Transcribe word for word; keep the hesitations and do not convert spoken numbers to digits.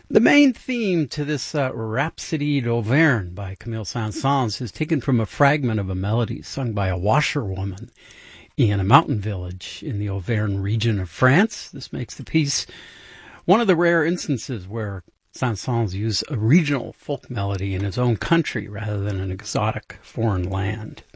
The main theme to this uh, Rhapsody d'Auvergne by Camille Saint-Saëns is taken from a fragment of a melody sung by a washerwoman in a mountain village in the Auvergne region of France. This makes the piece one of the rare instances where Saint-Saëns used a regional folk melody in his own country rather than an exotic foreign land.